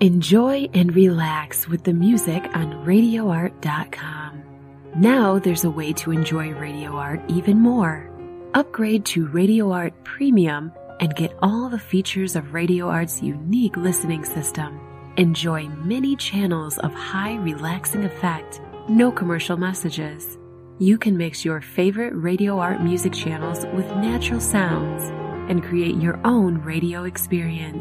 Enjoy and relax with the music on RadioArt.com. Now there's a way to enjoy Radio Art even more. Upgrade to Radio Art Premium and get all the features of Radio Art's unique listening system. Enjoy many channels of high relaxing effect, no commercial messages. You can mix your favorite Radio Art music channels with natural sounds and create your own radio experience.